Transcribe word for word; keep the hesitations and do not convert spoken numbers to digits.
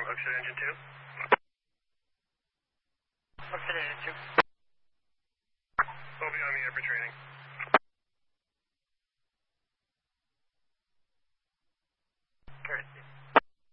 Hookset engine two. Hookset engine two. We'll be on the air for training.